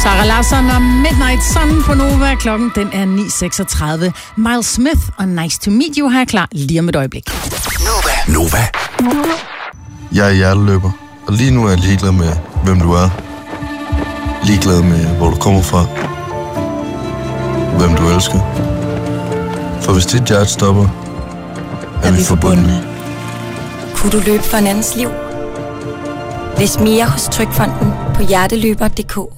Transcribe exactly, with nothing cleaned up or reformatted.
Sarah Larsson og Midnight Sun på Nova. Klokken den er ni seksogtredive. Miles Smith og Nice to Meet You her klar lige om et øjeblik. Nova. Nova. Jeg er hjerteløber, og lige nu er jeg ligeglad med, hvem du er. Ligeglad med, hvor du kommer fra. Hvem du elsker. For hvis dit hjerte stopper, er, er vi forbundne. Kunne du løbe for en andens liv? Læs mere hos Trygfonden på hjerteløber punktum d k.